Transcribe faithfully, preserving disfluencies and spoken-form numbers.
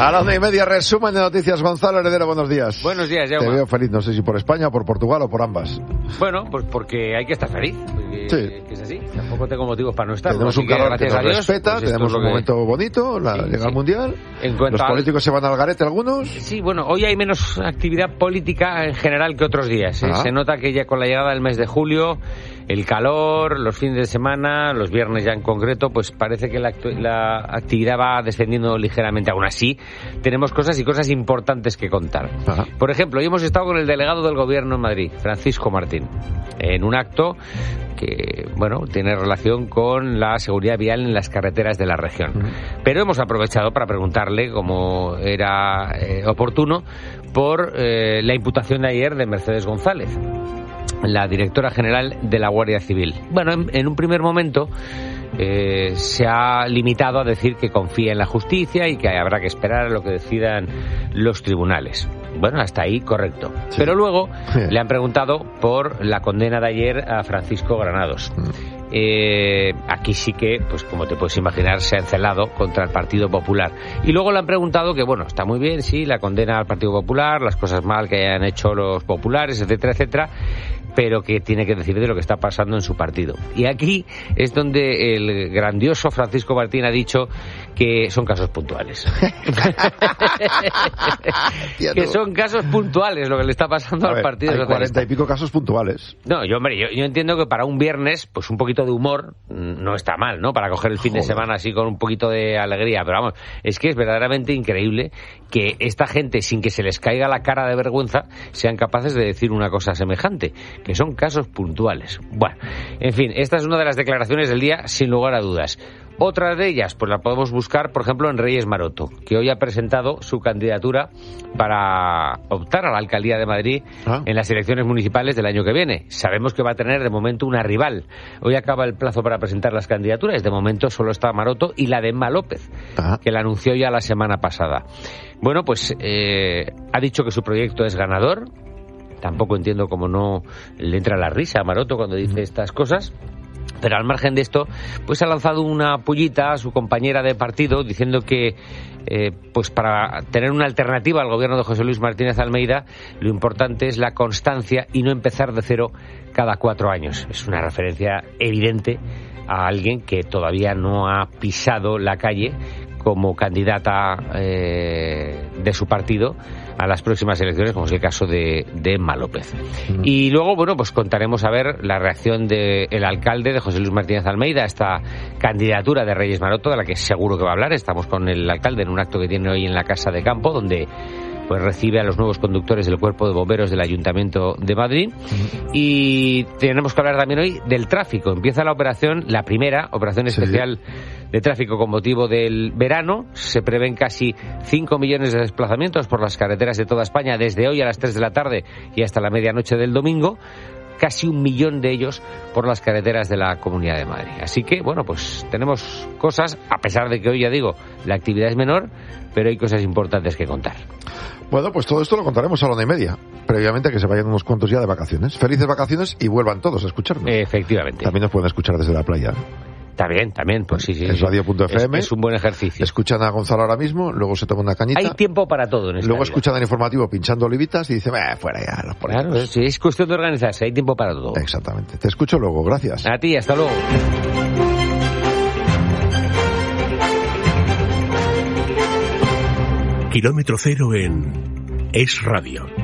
A la una y media, resumen de noticias. Gonzalo Heredero, buenos días. Buenos días, Jaume. Te veo feliz, no sé si por España, por Portugal o por ambas. Bueno, pues porque hay que estar feliz. Porque, sí. Que es así. Tampoco tengo motivos para no estar. Tenemos un calor que, que nos Dios, respeta, pues tenemos un que... momento bonito, la sí, llega al sí. Mundial. En Los a... políticos se van al garete algunos. Sí, bueno, hoy hay menos actividad política en general que otros días. ¿eh? Se nota que ya con la llegada del mes de julio, el calor, los fines de semana, los viernes ya en concreto, pues parece que la, la actividad va descendiendo ligeramente. Aún así, tenemos cosas y cosas importantes que contar. Ajá. Por ejemplo, hoy hemos estado con el delegado del Gobierno en Madrid, Francisco Martín, en un acto que, bueno, tiene relación con la seguridad vial en las carreteras de la región. Uh-huh. Pero hemos aprovechado para preguntarle, como era eh, oportuno, por eh, la imputación de ayer de Mercedes González, la directora general de la Guardia Civil. Bueno, en, en un primer momento eh, se ha limitado a decir que confía en la justicia y que habrá que esperar a lo que decidan los tribunales. Bueno, hasta ahí correcto. Sí. Pero luego sí. le han preguntado por la condena de ayer a Francisco Granados. Mm. Eh, aquí sí que, pues como te puedes imaginar, se ha encelado contra el Partido Popular. Y luego le han preguntado que, bueno, está muy bien, sí, la condena al Partido Popular, las cosas mal que hayan hecho los populares, etcétera, etcétera, pero que tiene que decir de lo que está pasando en su partido. Y aquí es donde el grandioso Francisco Martín ha dicho que son casos puntuales. Que son casos puntuales lo que le está pasando ver, al Partido hay Socialista. cuarenta y pico casos puntuales. No, yo, hombre, yo, yo entiendo que para un viernes, pues un poquito de humor no está mal, ¿no? Para coger el fin Joder. de semana así con un poquito de alegría. Pero vamos, es que es verdaderamente increíble que esta gente, sin que se les caiga la cara de vergüenza, sean capaces de decir una cosa semejante, que son casos puntuales. Bueno, en fin, esta es una de las declaraciones del día, sin lugar a dudas. Otra de ellas, pues la podemos buscar, por ejemplo, en Reyes Maroto, que hoy ha presentado su candidatura para optar a la alcaldía de Madrid ¿Ah? en las elecciones municipales del año que viene. Sabemos que va a tener de momento una rival. Hoy acaba el plazo para presentar las candidaturas. De momento solo está Maroto y la de Emma López, ¿Ah? que la anunció ya la semana pasada. Bueno, pues eh, ha dicho que su proyecto es ganador. Tampoco entiendo cómo no le entra la risa a Maroto cuando dice estas cosas. Pero al margen de esto, pues ha lanzado una pullita a su compañera de partido diciendo que eh, pues para tener una alternativa al gobierno de José Luis Martínez Almeida, lo importante es la constancia y no empezar de cero cada cuatro años. Es una referencia evidente a alguien que todavía no ha pisado la calle como candidata eh, de su partido a las próximas elecciones, como es el caso de, de Emma López. Mm. Y luego, bueno, pues contaremos a ver la reacción del alcalde de José Luis Martínez Almeida a esta candidatura de Reyes Maroto, de la que seguro que va a hablar. Estamos con el alcalde en un acto que tiene hoy en la Casa de Campo, donde pues recibe a los nuevos conductores del Cuerpo de Bomberos del Ayuntamiento de Madrid. Mm. Y tenemos que hablar también hoy del tráfico. Empieza la operación, la primera operación especial sí. de tráfico con motivo del verano. Se prevén casi cinco millones de desplazamientos por las carreteras de toda España desde hoy a las tres de la tarde y hasta la medianoche del domingo. Casi un millón de ellos por las carreteras de la Comunidad de Madrid. Así que, bueno, pues tenemos cosas, a pesar de que hoy, ya digo, la actividad es menor, pero hay cosas importantes que contar. Bueno, pues todo esto lo contaremos a la una y media, previamente a que se vayan unos cuantos ya de vacaciones. Felices vacaciones y vuelvan todos a escucharnos. Efectivamente. También nos pueden escuchar desde la playa. También, también, pues sí, sí. Es radio punto efe eme. Es, es un buen ejercicio. Escuchan a Gonzalo ahora mismo, luego se toma una cañita. Hay tiempo para todo en esta Luego vida. Escuchan el informativo pinchando olivitas y dicen, eh, fuera ya, los políticos. Claro, sí, es cuestión de organizarse, hay tiempo para todo. Exactamente. Te escucho luego, gracias. A ti, hasta luego. Kilómetro cero en Es Radio.